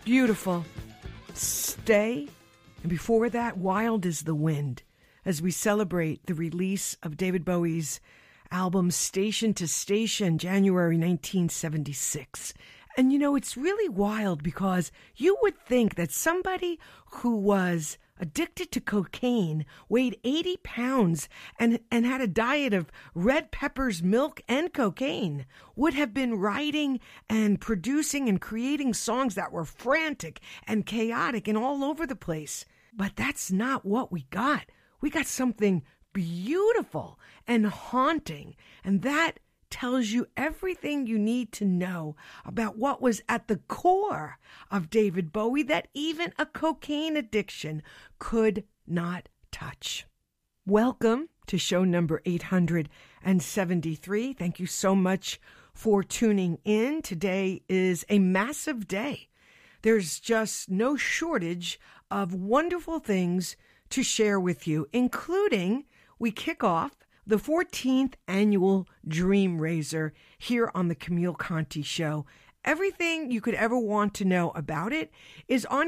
Beautiful. Stay. And before that, Wild is the Wind, as we celebrate the release of David Bowie's album Station to Station, January 1976. And you know, it's really wild because you would think that somebody who was addicted to cocaine, weighed 80 pounds, and had a diet of red peppers, milk, and cocaine, would have been writing and producing and creating songs that were frantic and chaotic and all over the place. But that's not what we got. We got something beautiful and haunting, and that tells you everything you need to know about what was at the core of David Bowie that even a cocaine addiction could not touch. Welcome to show number 873. Thank you so much for tuning in. Today is a massive day. There's just no shortage of wonderful things to share with you, including we kick off the 14th annual Dream Raiser here on the Camille Conti Show. Everything you could ever want to know about it is on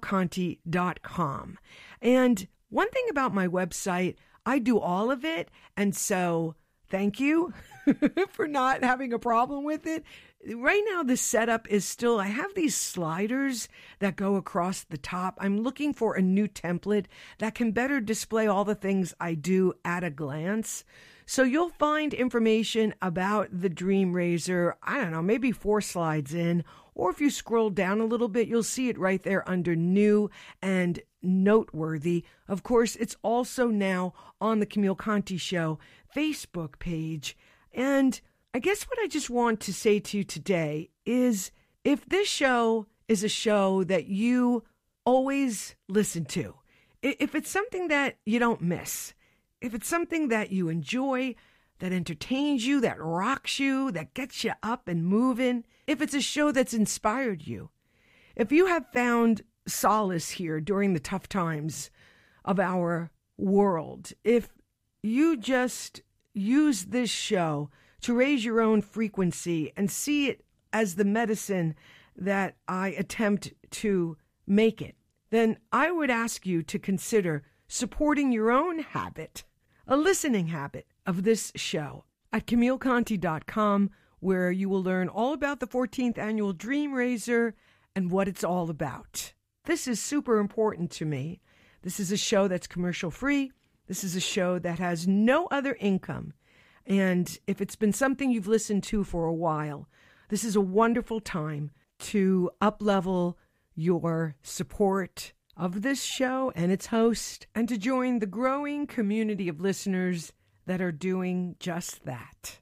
CamilleConti.com. And one thing about my website, I do all of it. And so thank you for not having a problem with it. Right now, the setup is still, I have these sliders that go across the top. I'm looking for a new template that can better display all the things I do at a glance. So you'll find information about the Dream Raiser, I don't know, maybe 4 slides in, or if you scroll down a little bit, you'll see it right there under new and noteworthy. Of course, it's also now on the Camille Conti Show Facebook page. And I guess what I just want to say to you today is if this show is a show that you always listen to, if it's something that you don't miss, if it's something that you enjoy, that entertains you, that rocks you, that gets you up and moving, if it's a show that's inspired you, if you have found solace here during the tough times of our world, if you just use this show to raise your own frequency and see it as the medicine that I attempt to make it, then I would ask you to consider supporting your own habit, a listening habit of this show at CamilleConti.com, where you will learn all about the 14th annual Dream Raiser and what it's all about. This is super important to me. This is a show that's commercial free. This is a show that has no other income. And if it's been something you've listened to for a while, this is a wonderful time to up-level your support of this show and its host, and to join the growing community of listeners that are doing just that.